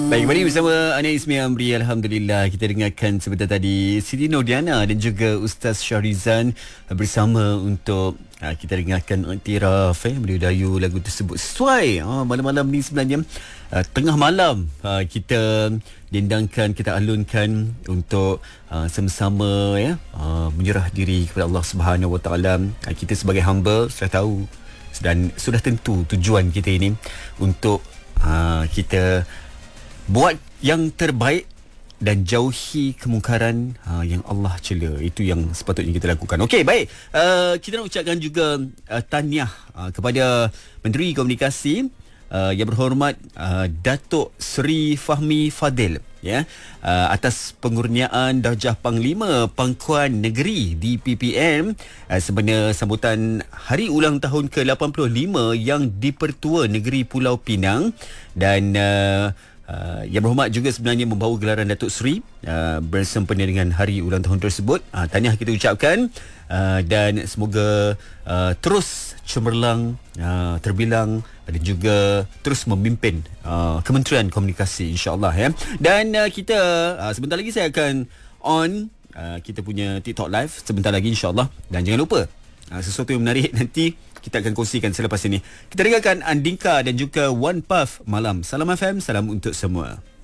Baik, kembali bersama Ana Ismi Amri. Alhamdulillah, kita dengarkan sebentar tadi Siti Nordiana dan juga Ustaz Syahrizan bersama untuk kita dengarkan Iktiraf. Beliau dayu lagu tersebut sesuai malam-malam ni sebenarnya. Tengah malam kita dendangkan, kita alunkan untuk sama-sama menyerah diri kepada Allah Subhanahu Wa Taala. Kita sebagai hamba sudah tahu dan sudah tentu tujuan kita ini untuk kita buat yang terbaik dan jauhi kemungkaran yang Allah cela. Itu yang sepatutnya kita lakukan. Okey, baik. Kita nak ucapkan juga tahniah kepada Menteri Komunikasi yang berhormat Datuk Seri Fahmi Fadil atas pengurniaan Darjah Panglima Pangkuan Negeri di PPM sempena sambutan Hari Ulang Tahun ke-85 yang di-Pertua Negeri Pulau Pinang. Dan Yang berhormat juga sebenarnya membawa gelaran Datuk Seri bersempena dengan hari ulang tahun tersebut. Tahniah kita ucapkan dan semoga terus cemerlang, terbilang dan juga terus memimpin Kementerian Komunikasi, insya-Allah ya. Dan kita sebentar lagi saya akan on kita punya TikTok live sebentar lagi, insya-Allah. Dan jangan lupa sesuatu yang menarik nanti kita akan kongsikan selepas ini. Kita dengarkan Andinka dan juga One Puff Malam. Salam FM, salam untuk semua.